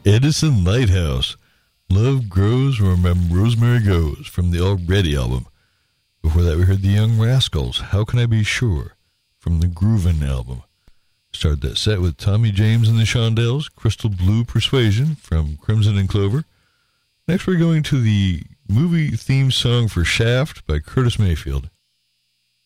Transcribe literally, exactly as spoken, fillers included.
Edison Lighthouse, Love Grows Where Rosemary Goes, from the Already album. Before that, we heard the Young Rascals, How Can I Be Sure, from the Groovin' album. Started that set with Tommy James and the Shondells, Crystal Blue Persuasion, from Crimson and Clover. Next, we're going to the movie theme song for Shaft by Curtis Mayfield.